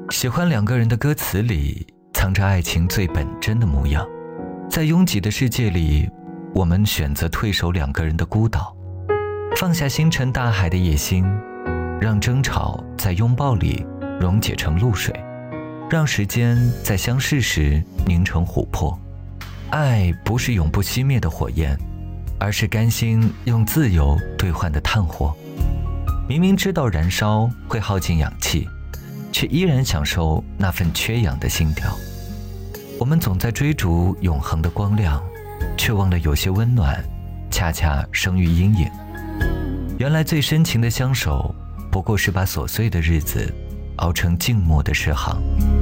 喜欢两个人的歌词里藏着爱情最本真的模样。在拥挤的世界里，我们选择退守两个人的孤岛，放下星辰大海的野心，让争吵在拥抱里溶解成露水，让时间在相视时凝成琥珀。爱不是永不熄灭的火焰，而是甘心用自由兑换的炭火。明明知道燃烧会耗尽氧气，却依然享受那份缺氧的心跳。我们总在追逐永恒的光亮，却忘了有些温暖恰恰生于阴影。原来最深情的相守，不过是把琐碎的日子熬成静默的诗行。